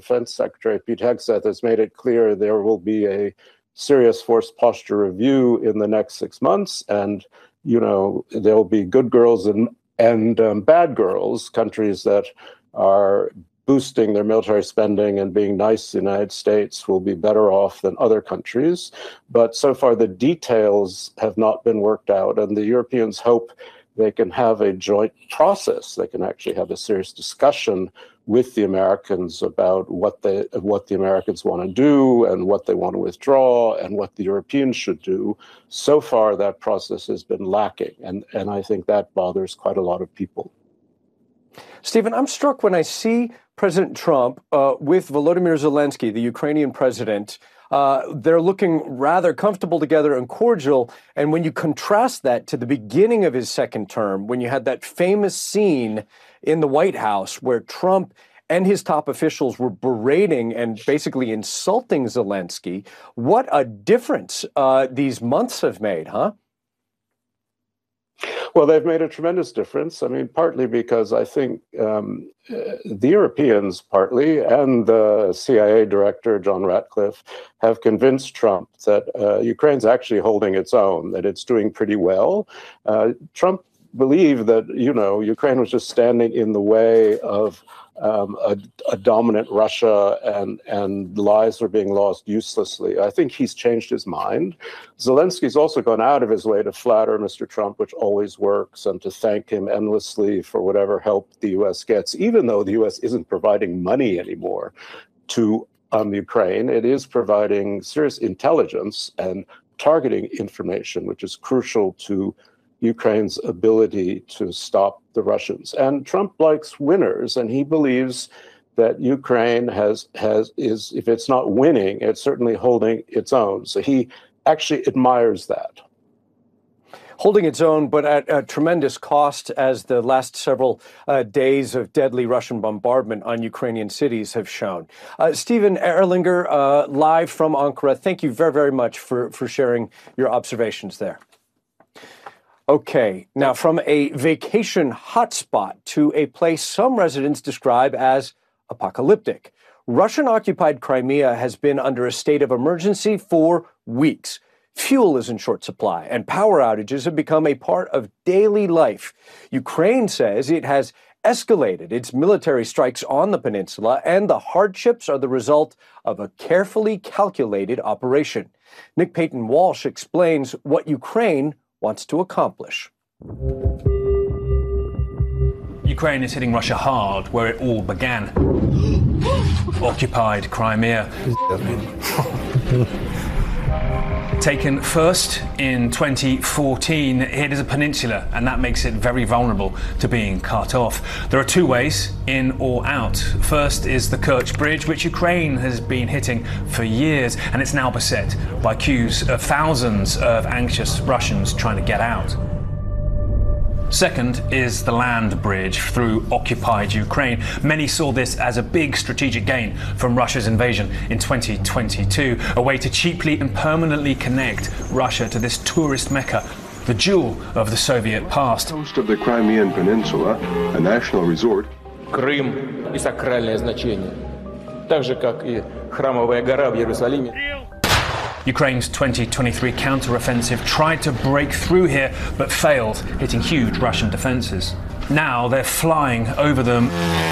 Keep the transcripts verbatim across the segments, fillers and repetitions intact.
Defense Secretary Pete Hegseth has made it clear there will be a serious force posture review in the next six months. And, you know, there'll be good girls and, and um, bad girls, countries that are boosting their military spending and being nice to the United States will be better off than other countries. But so far, the details have not been worked out, and the Europeans hope they can have a joint process. They can actually have a serious discussion with the Americans about what they, what the Americans want to do and what they want to withdraw and what the Europeans should do. So far, that process has been lacking, and, and I think that bothers quite a lot of people. Stephen, I'm struck when I see President Trump uh, with Volodymyr Zelensky, the Ukrainian president. Uh, they're looking rather comfortable together and cordial. And when you contrast that to the beginning of his second term, when you had that famous scene in the White House where Trump and his top officials were berating and basically insulting Zelensky, what a difference uh, these months have made, huh? Well, they've made a tremendous difference. I mean, partly because I think um, uh, the Europeans, partly, and the C I A director, John Ratcliffe, have convinced Trump that uh, Ukraine's actually holding its own, that it's doing pretty well. Uh, Trump believed that, you know, Ukraine was just standing in the way of um, a, a dominant Russia, and, and lives were being lost uselessly. I think he's changed his mind. Zelensky's also gone out of his way to flatter Mister Trump, which always works, and to thank him endlessly for whatever help the U S gets, even though the U S isn't providing money anymore to um, Ukraine. It is providing serious intelligence and targeting information, which is crucial to Ukraine's ability to stop the Russians. And Trump likes winners, and he believes that Ukraine has has is, if it's not winning, it's certainly holding its own. So he actually admires that. Holding its own, but at a tremendous cost, as the last several uh, days of deadly Russian bombardment on Ukrainian cities have shown. Uh, Stephen Erlinger, uh, live from Ankara, thank you very, very much for, for sharing your observations there. Okay, now from a vacation hotspot to a place some residents describe as apocalyptic. Russian-occupied Crimea has been under a state of emergency for weeks. Fuel is in short supply, and power outages have become a part of daily life. Ukraine says it has escalated its military strikes on the peninsula, and the hardships are the result of a carefully calculated operation. Nick Payton-Walsh explains what Ukraine wants to accomplish. Ukraine is hitting Russia hard where it all began. Occupied Crimea. Taken first in twenty fourteen, it is a peninsula, and that makes it very vulnerable to being cut off. There are two ways, in or out. First is the Kerch Bridge, which Ukraine has been hitting for years, and it's now beset by queues of thousands of anxious Russians trying to get out. Second is the land bridge through occupied Ukraine. Many saw this as a big strategic gain from Russia's invasion in twenty twenty-two, a way to cheaply and permanently connect Russia to this tourist mecca, the jewel of the Soviet past. Coast of the Crimean Peninsula, a national resort. Крым и сакральное значение, так же как и храмовая гора в Иерусалиме. Ukraine's twenty twenty-three counter-offensive tried to break through here, but failed, hitting huge Russian defences. Now they're flying over them.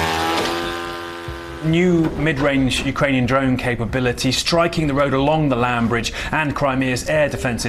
New mid-range Ukrainian drone capability striking the road along the land bridge and Crimea's air defences.